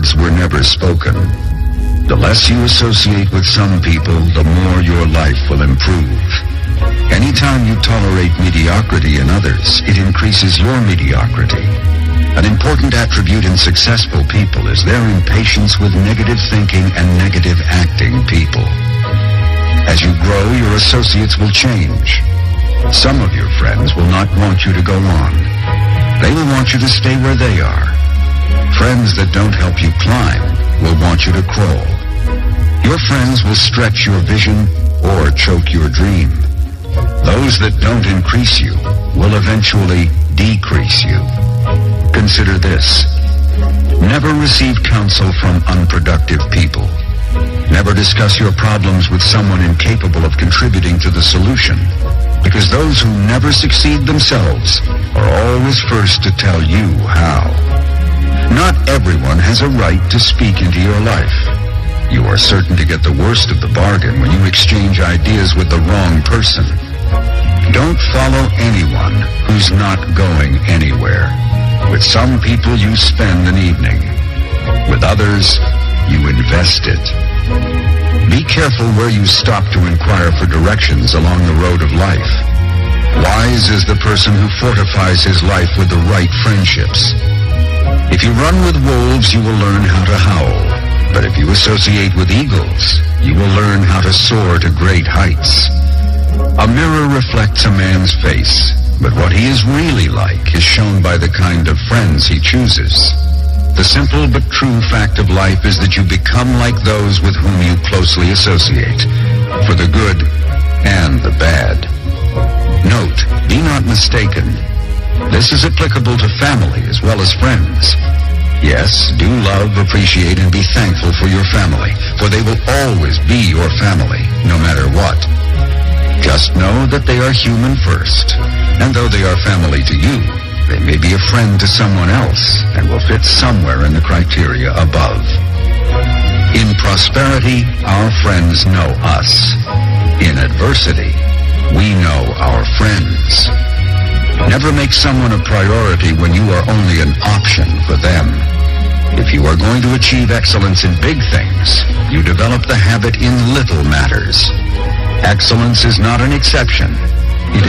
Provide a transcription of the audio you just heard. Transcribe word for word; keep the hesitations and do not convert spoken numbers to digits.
words were never spoken. The less you associate with some people, the more your life will improve. Anytime you tolerate mediocrity in others, it increases your mediocrity. An important attribute in successful people is their impatience with negative thinking and negative acting people. As you grow, your associates will change. Some of your friends will not want you to go on. They will want you to stay where they are. Friends that don't help you climb will want you to crawl. Your friends will stretch your vision or choke your dream. Those that don't increase you will eventually decrease you. Consider this. Never receive counsel from unproductive people. Never discuss your problems with someone incapable of contributing to the solution, because those who never succeed themselves are always first to tell you how. Not everyone has a right to speak into your life. You are certain to get the worst of the bargain when you exchange ideas with the wrong person. Don't follow anyone who's not going anywhere. With some people, you spend an evening. With others, you invest it. Be careful where you stop to inquire for directions along the road of life. Wise is the person who fortifies his life with the right friendships. If you run with wolves, you will learn how to howl. But if you associate with eagles, you will learn how to soar to great heights. A mirror reflects a man's face, but what he is really like is shown by the kind of friends he chooses. The simple but true fact of life is that you become like those with whom you closely associate, for the good and the bad. Note, be not mistaken. This is applicable to family as well as friends. Yes, do love, appreciate, and be thankful for your family, for they will always be your family, no matter what. Just know that they are human first, and though they are family to you, they may be a friend to someone else and will fit somewhere in the criteria above. In prosperity, our friends know us. In adversity, we know our friends. Never make someone a priority when you are only an option for them. If you are going to achieve excellence in big things, you develop the habit in little matters. Excellence is not an exception.